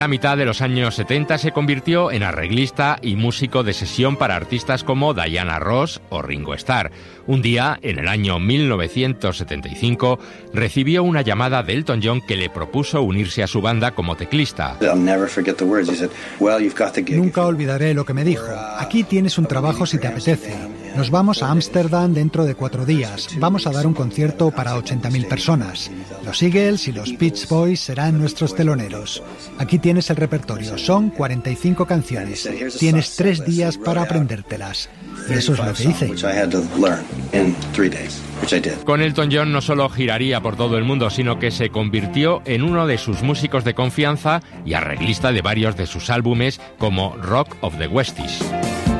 A mitad de los años 70 se convirtió en arreglista y músico de sesión para artistas como Diana Ross o Ringo Starr. Un día, en el año 1975, recibió una llamada de Elton John que le propuso unirse a su banda como teclista. Nunca olvidaré lo que me dijo. Aquí tienes un trabajo si te apetece. Nos vamos a Ámsterdam dentro de 4 días. Vamos a dar un concierto para 80.000 personas. Los Eagles y los Beach Boys serán nuestros teloneros. Aquí tienes el repertorio. Son 45 canciones. Tienes 3 días para aprendértelas. Y eso es lo que hice. Con Elton John no solo giraría por todo el mundo, sino que se convirtió en uno de sus músicos de confianza y arreglista de varios de sus álbumes como Rock of the Westies.